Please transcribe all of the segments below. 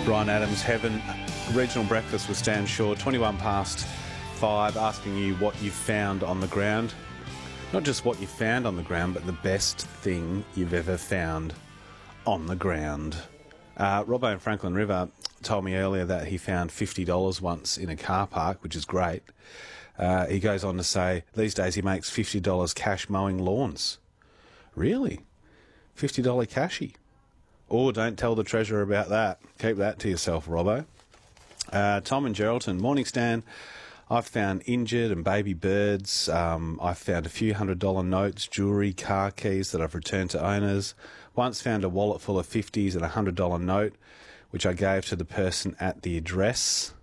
Brian Adams, Heaven, Regional Breakfast with Stan Shaw, 21 past 5, asking you what you've found on the ground. Not just what you found on the ground, but the best thing you've ever found on the ground. Robbo in Franklin River told me earlier that he found $50 once in a car park, which is great. He goes on to say, these days he makes $50 cash mowing lawns. Really? $50 cashy? Oh, don't tell the treasurer about that. Keep that to yourself, Robbo. Tom and Geraldton. Morning, Stan. I've found injured and baby birds. I've found a few $100 notes, jewellery, car keys that I've returned to owners. Once found a wallet full of 50s and a $100 note, which I gave to the person at the address.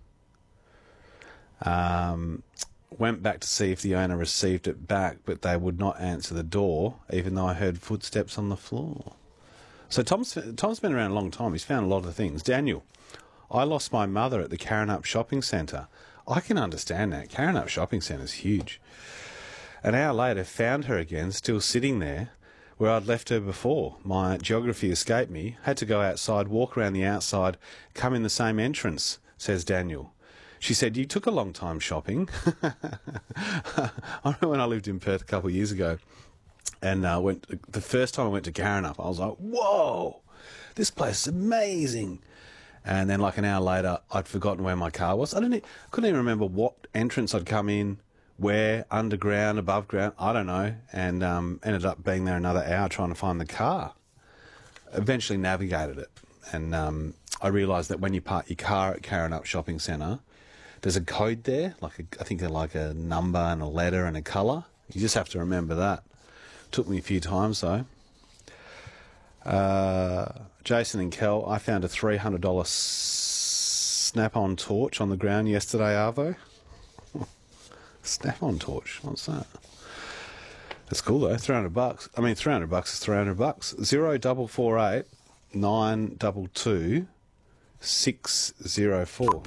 Went back to see if the owner received it back, but they would not answer the door, even though I heard footsteps on the floor. So Tom's been around a long time. He's found a lot of things. Daniel, I lost my mother at the Karrinyup Shopping Centre. I can understand that. Karrinyup Shopping Centre is huge. An hour later, found her again, still sitting there where I'd left her before. My geography escaped me. Had to go outside, walk around the outside, come in the same entrance, says Daniel. She said, you took a long time shopping. I remember when I lived in Perth a couple of years ago, and the first time I went to Karrinyup, I was like, whoa, this place is amazing. And then like an hour later, I'd forgotten where my car was. Couldn't even remember what entrance I'd come in, where, underground, above ground, I don't know. And ended up being there another hour trying to find the car. Eventually navigated it. And I realised that when you park your car at Karrinyup Shopping Centre, there's a code there, I think like a number and a letter and a colour. You just have to remember that. Took me a few times though. Jason and Kel, I found a $300 Snap-on torch on the ground yesterday, Arvo. Snap-on torch, what's that? That's cool though, $300. I mean, $300 is $300. 0448 922 604.